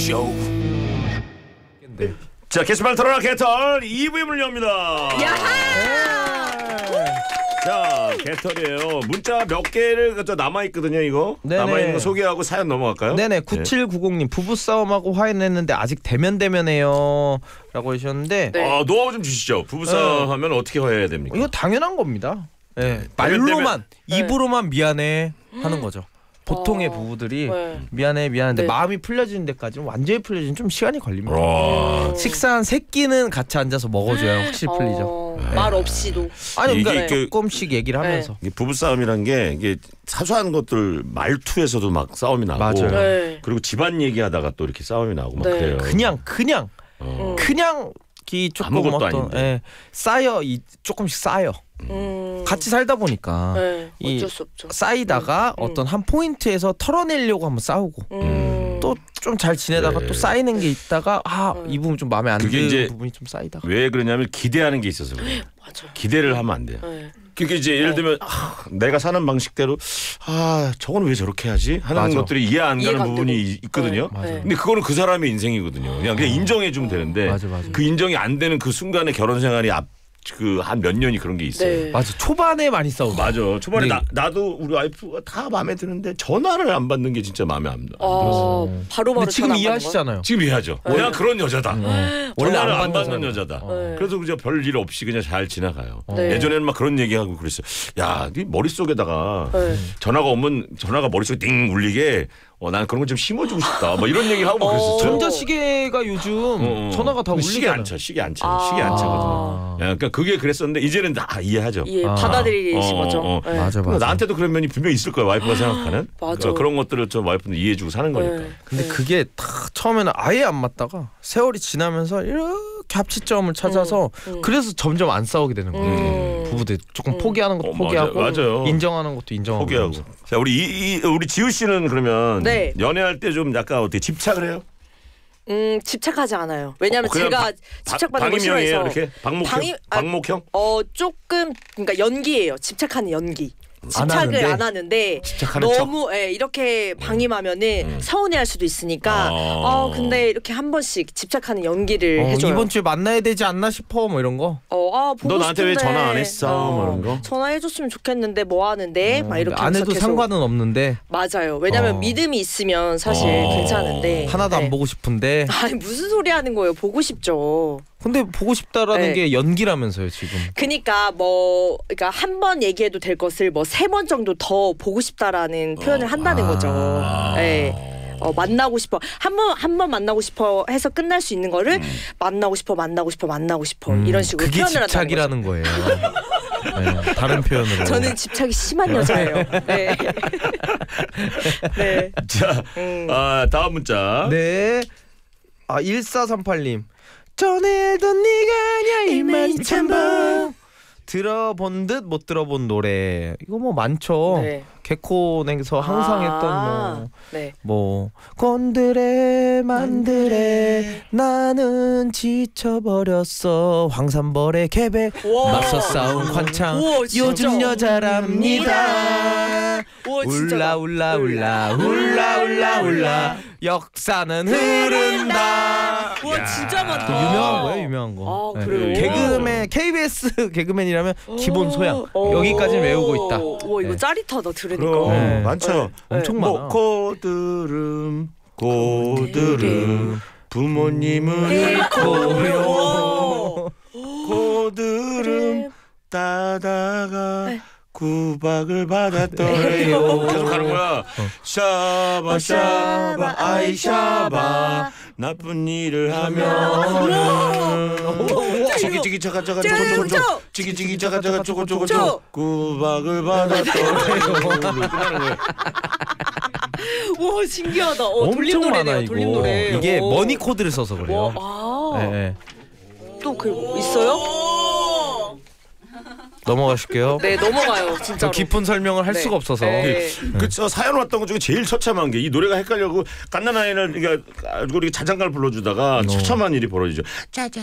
쇼. 자, 게시판 털어라 개털 2부의 문을 엽니다. 자, 개털이에요. 문자 몇 개를 남아있거든요, 이거. 네네. 남아있는 거 소개하고 사연 넘어갈까요? 네네. 9790님 부부싸움하고 화해냈는데 아직 대면대면해요 라고 하셨는데 네. 노하우 좀 주시죠. 부부싸움 하면 어떻게 화해해야 됩니까? 이거 당연한 겁니다. 네. 대면, 말로만 네. 입으로만 미안해 하는 거죠. 보통의 부부들이 네. 미안한데 네. 마음이 풀려지는 데까지는 완전히 풀려지는 좀 시간이 걸립니다. 식사한 세 끼는 같이 앉아서 먹어줘야 확실히 풀리죠. 말 없이도. 아니 이게 그러니까 그- 조금씩 얘기를 하면서. 이게 부부싸움이란 게 이게 사소한 것들 말투에서도 막 싸움이 나고 맞아요. 네. 그리고 집안 얘기하다가 또 이렇게 싸움이 나고 막 네. 그래요. 그냥 이 조금 아무것도 어떤 아닌데. 쌓여 조금씩 쌓여 같이 살다 보니까 네. 이 어쩔 수 없죠. 쌓이다가 어떤 한 포인트에서 털어내려고 한번 싸우고 또 좀 잘 지내다가 네. 또 쌓이는 게 있다가 이 부분 좀 마음에 안 그게 드는 이제 부분이 좀 쌓이다가 왜 그러냐면 기대하는 게 있어서 그래요. 맞아. 기대를 하면 안 돼요. 네. 그게 이제 예를 들면 내가 사는 방식대로 저건 왜 저렇게 하지 하는 맞아. 것들이 이해 안 가는 이해가 안 부분이 되고. 있거든요. 네. 맞아요. 근데 그거는 그 사람의 인생이거든요. 그냥 인정해 주면 되는데 맞아. 그 인정이 안 되는 그 순간에 결혼 생활이 한 몇 년이 그런 게 있어요. 네. 맞아 초반에 많이 싸우고 맞아. 초반에 네. 나도 우리 와이프가 다 마음에 드는데 전화를 안 받는 게 진짜 마음에 안 들어. 바로바로 근데 지금 전화 안 이해하시잖아요. 지금 이해하죠. 내가 그런 여자다. 원래 전화를 안 안 받는 받는 사람. 여자다. 네. 그래서 그저 별일 없이 그냥 잘 지나가요. 네. 예전에는 막 그런 얘기하고 그랬어요. 야, 네 머릿속에다가 네. 전화가 오면 전화가 머릿속에 띵 울리게 난 그런 거 좀 심어주고 싶다. 뭐 이런 얘기를 하고 그랬었죠. 전자시계가 요즘 전화가 다 시계 안 울리잖아요. 쳐. 시계 안 차거든요. 그러니까 그게 그랬었는데 이제는 다 이해하죠. 받아들이시죠. 네. 맞아. 나한테도 그런 면이 분명히 있을 거야. 와이프가 생각하는. 맞아. 그런 것들을 좀 와이프는 이해해주고 사는 거니까. 네. 근데 그게 다 처음에는 아예 안 맞다가 세월이 지나면서 이렇게 합치점을 찾아서 그래서 점점 안 싸우게 되는 거예요. 부부들 조금 포기하는 것도 포기하고 맞아요. 인정하는 것도 인정하고 포기하고. 그러면서. 자, 우리 지우 씨는 그러면 네. 연애할 때 좀 약간 어떻게 집착을 해요? 집착하지 않아요. 왜냐하면 그냥 제가 집착받는 거 방임형이에요, 싫어해서. 이렇게 방목형. 방목형? 조금 그러니까 연기예요. 집착하는 연기. 안 집착을 하는데? 안 하는데 집착하는 너무 이렇게 방임하면은 서운해할 수도 있으니까 근데 이렇게 한 번씩 집착하는 연기를 해줘요. 이번 주에 만나야 되지 않나 싶어 뭐 이런 거. 보고 너 나한테 왜 싶은데, 전화 안 했어? 뭐 이런 거? 전화해줬으면 좋겠는데 뭐 하는데 막 이렇게 안 해도 계속. 상관은 없는데 맞아요. 왜냐면 믿음이 있으면 사실 괜찮은데 하나도 안 보고 싶은데. 아니 무슨 소리 하는 거예요? 보고 싶죠. 근데 보고 싶다라는 네. 게 연기라면서요 지금. 그러니까 그러니까 한 번 얘기해도 될 것을 3번 정도 더 보고 싶다라는 표현을 한다는 거죠. 네. 만나고 싶어 한 번 만나고 싶어 해서 끝날 수 있는 거를 만나고 싶어 이런 식으로 그게 표현을 한다는 집착이라는 거예요. 네, 다른 표현으로. 거죠. 저는 집착이 심한 여자예요. 네. 네. 자, 다음 문자. 네. 1438님. 전에 알던 네가 아냐 이 말이 참 들어본 듯 못 들어본 노래 이거 뭐 많죠. 네. 개콘에서 항상 했던 네. 뭐 곤드레 만드레 나는 지쳐버렸어 황산벌의 계백 맞서 싸운 관창 우와, 진짜. 요즘 여자랍니다. 우와, 진짜. 울라 울라 울라 울라 울라 울라 역사는 흐른다. 와 진짜 많다. 유명한 거예요, 유명한 거. 아, 그래요? 개그맨 KBS 개그맨이라면 기본 소양 여기까지는 외우고 있다. 와 이거 네. 짜릿하다 들으니까. 그럼 네. 많죠. 엄청 많아. 고드름 부모님은 잃고요. 고드름 따다가 구박을 받았더래요. 계속 가는 거야. 샤바 샤바 아이 샤바 나쁜 일을 하면 지기지기 차가 쪼고 지기지기 차가 쪼고 구박을 받았더래요. 끝나는 거야. 와 신기하다. 돌림 엄청 많아 노래네요. 이거. 돌림 노래. 이게 머니 코드를 써서 그래요. 네. 또 그 있어요? 넘어가실게요. 네 넘어가요 더 진짜로. 깊은 설명을 할 네. 수가 없어서. 네. 그 사연 왔던 것 중에 제일 처참한 게 이 노래가 헷갈려고 갓난아이를 우리 자장가를 불러주다가 처참한 일이 벌어지죠. 짜자